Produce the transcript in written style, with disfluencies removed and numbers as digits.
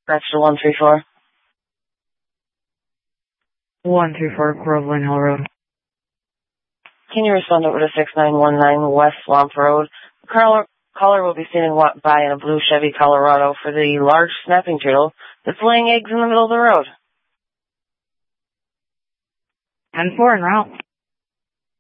Extra 134. 134 Groveland Hill Road. Can you respond over to 6919 West Swamp Road? Caller will be standing by in a blue Chevy Colorado for the large snapping turtle that's laying eggs in the middle of the road. 10-4 en route.